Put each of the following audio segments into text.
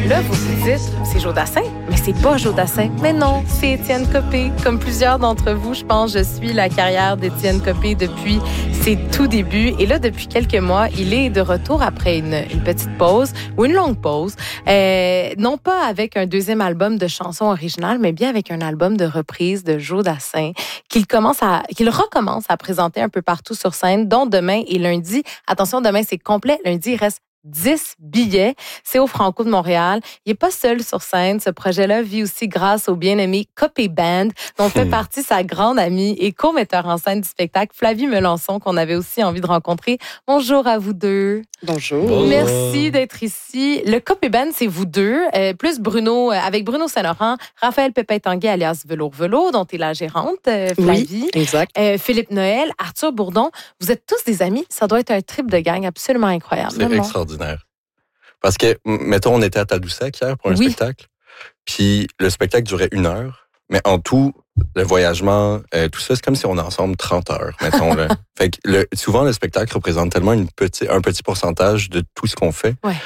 Là, vous vous dites, c'est Joe Dassin, mais c'est pas Joe Dassin. Mais non, c'est Étienne Copé. Comme plusieurs d'entre vous, je pense, je suis la carrière d'Étienne Copé depuis ses tout débuts. Et là, depuis quelques mois, il est de retour après une petite pause ou une longue pause. Non pas avec un deuxième album de chansons originales, mais bien avec un album de reprises de Joe Dassin qu'il recommence à présenter un peu partout sur scène, dont demain et lundi. Attention, demain, c'est complet. Lundi, il reste 10 billets. C'est au Franco de Montréal. Il n'est pas seul sur scène. Ce projet-là vit aussi grâce au bien-aimé Copé Band, dont fait partie sa grande amie et co-metteur en scène du spectacle, Flavie Melançon, qu'on avait aussi envie de rencontrer. Bonjour à vous deux. Bonjour. Merci d'être ici. Le Copé Band, c'est vous deux, plus Bruno, avec Bruno Saint-Laurent, Raphaël Pépin-Tanguay, alias Velours, dont tu es la gérante, Flavie. Oui, exact. Philippe Noël, Arthur Bourdon. Vous êtes tous des amis. Ça doit être un trip de gang absolument incroyable. C'est extraordinaire. Parce que, mettons, on était à Tadoussac hier pour un spectacle, puis le spectacle durait 1 heure, mais en tout, le voyagement, tout ça, c'est comme si on est ensemble 30 heures, mettons. Là. Fait que souvent, le spectacle représente tellement un petit pourcentage de tout ce qu'on fait. Ouais.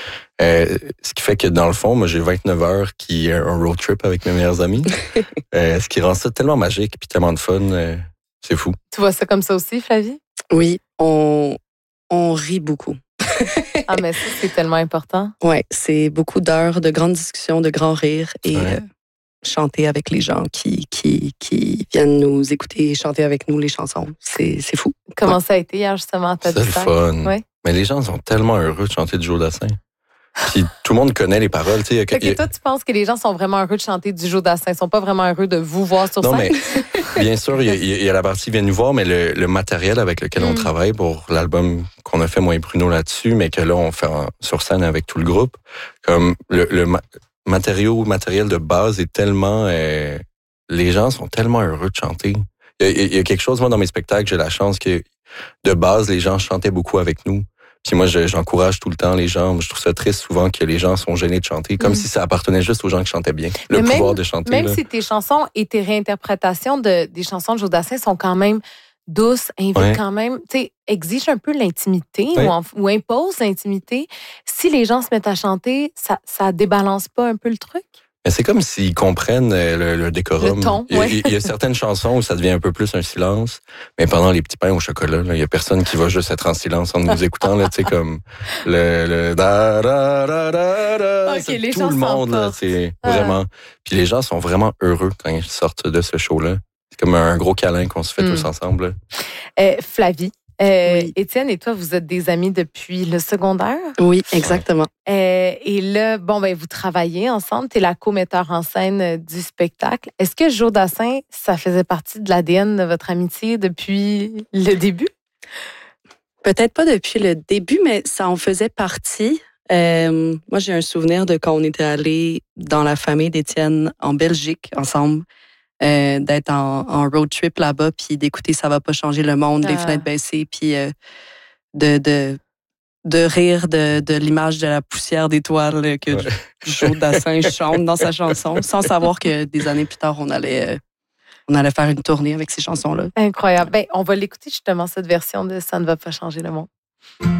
Ce qui fait que, dans le fond, moi, j'ai 29 heures qui est un road trip avec mes meilleurs amis. Ce qui rend ça tellement magique puis tellement de fun. C'est fou. Tu vois ça comme ça aussi, Flavie? Oui, on rit beaucoup. Ah, mais ça, c'est tellement important. Oui, c'est beaucoup d'heures de grandes discussions, de grands rires et chanter avec les gens qui viennent nous écouter et chanter avec nous les chansons. C'est fou. Comment ça a été hier, justement, à Tadoussac? C'est le fun. Ouais. Mais les gens sont tellement heureux de chanter du Joe Dassin. Puis tout le monde connaît les paroles. Toi, tu penses que les gens sont vraiment heureux de chanter du Joe Dassin? Ils sont pas vraiment heureux de vous voir sur scène? Non, mais bien sûr, il y a la partie viens nous voir, mais le matériel avec lequel on travaille pour l'album qu'on a fait, moi et Bruno, là-dessus, mais que là, on fait sur scène avec tout le groupe, comme le matériel de base est tellement... les gens sont tellement heureux de chanter. Il y a quelque chose, moi, dans mes spectacles, j'ai la chance que, de base, les gens chantaient beaucoup avec nous. Puis moi, j'encourage tout le temps les gens. Je trouve ça triste souvent que les gens sont gênés de chanter, comme si ça appartenait juste aux gens qui chantaient bien. Le pouvoir de chanter. Même si tes chansons et tes réinterprétations des chansons de Joe Dassin sont quand même douces, invitent quand même, exigent un peu l'intimité ou imposent l'intimité. Si les gens se mettent à chanter, ça débalance pas un peu le truc? Mais c'est comme s'ils comprennent le décorum. Le ton, il y a certaines chansons où ça devient un peu plus un silence, mais pendant les petits pains au chocolat, il y a personne qui va juste être en silence en nous écoutant, là, tu sais, comme le da da da da da. Okay, les tout le monde, là, c'est vraiment. Puis les gens sont vraiment heureux quand ils sortent de ce show-là. C'est comme un gros câlin qu'on se fait tous ensemble. Flavie. Oui. Étienne et toi, vous êtes des amis depuis le secondaire? Oui, exactement. Et là, vous travaillez ensemble. Tu es la co-metteur en scène du spectacle. Est-ce que Joe Dassin, ça faisait partie de l'ADN de votre amitié depuis le début? Peut-être pas depuis le début, mais ça en faisait partie. Moi, j'ai un souvenir de quand on était allés dans la famille d'Étienne en Belgique ensemble. D'être en road trip là-bas, puis d'écouter Ça va pas changer le monde, les fenêtres baissées, puis de rire de l'image de la poussière d'étoiles que Joe Dassin chante dans sa chanson, sans savoir que des années plus tard, on allait faire une tournée avec ces chansons-là. Incroyable. On va l'écouter justement, cette version de Ça ne va pas changer le monde.